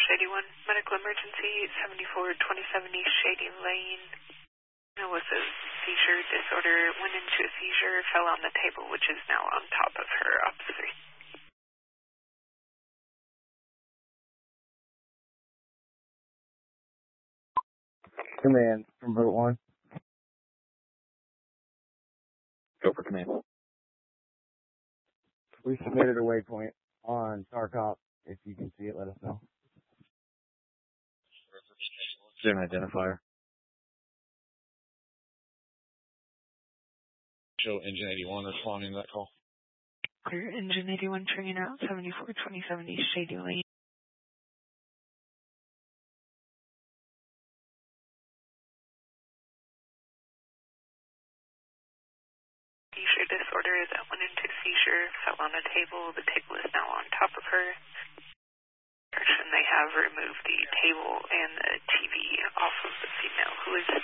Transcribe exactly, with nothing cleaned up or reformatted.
Shady One, medical emergency, seventy-four twenty-seven East Shady Lane. With a seizure disorder, went into a seizure, fell on the table, which is now on top of her, ops three. Command from Boat one. Go for command. We submitted a waypoint on Tarkop. If you can see it, let us know. Is there an identifier? Show Engine eighty-one responding to that call. Clear Engine eighty-one turning out, seventy-four twenty-seven East Shady Lane. Seizure disorder that went into seizure, fell on a table. The table is now on top of her. They have removed the table and the T V off of the female who is